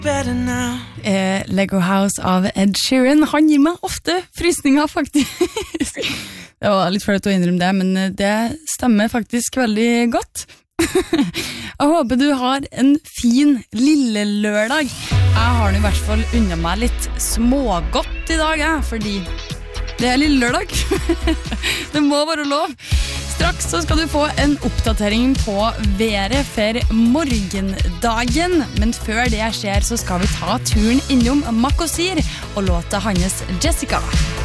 Lego House av Ed Sheeran. Han gir meg ofte frysninger, faktisk. Det var litt flaut å innrømme det, men det stemmer faktisk veldig godt. Jeg håper du har en fin lille lørdag. Jeg har i hvert fall unnet meg litt smågodt i dag, fordi det er lille lørdag. Det må være lov. Straks så skal du få en oppdatering på været for morgendagen, men før det skjer så skal vi ta turen innom Makosir og låta hans Jessica.